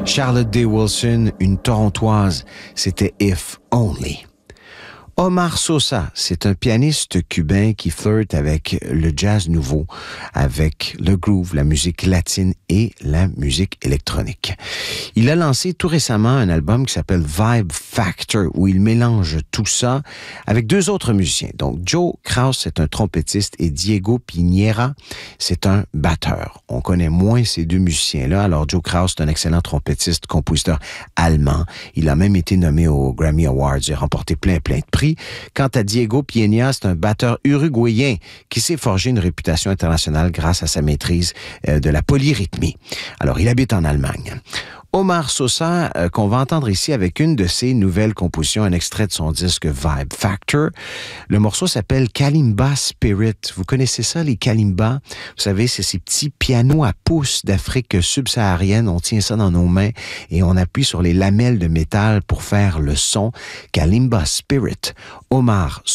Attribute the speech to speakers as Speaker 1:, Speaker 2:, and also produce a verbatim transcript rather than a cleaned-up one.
Speaker 1: Charlotte Day Wilson, une Torontoise, c'était If Only. Omar Sosa, c'est un pianiste cubain qui flirte avec le jazz nouveau, avec le groove, la musique latine et la musique électronique. Il a lancé tout récemment un album qui s'appelle Vibe Factor, où il mélange tout ça avec deux autres musiciens. Donc, Joe Kraus, c'est un trompettiste, et Diego Piñera, c'est un batteur. On connaît moins ces deux musiciens-là. Alors, Joe Kraus, c'est un excellent trompettiste, compositeur allemand. Il a même été nommé aux Grammy Awards. Il a remporté plein, plein de prix. Quant à Diego Piñera, c'est un batteur uruguayen qui s'est forgé une réputation internationale grâce à sa maîtrise euh, de la polyrythmie. Alors, il habite en Allemagne. Omar Sosa, euh, qu'on va entendre ici avec une de ses nouvelles compositions, un extrait de son disque Vibe Factor. Le morceau s'appelle Kalimba Spirit. Vous connaissez ça, les Kalimba? Vous savez, c'est ces petits pianos à pouces d'Afrique subsaharienne. On tient ça dans nos mains et on appuie sur les lamelles de métal pour faire le son. Kalimba Spirit. Omar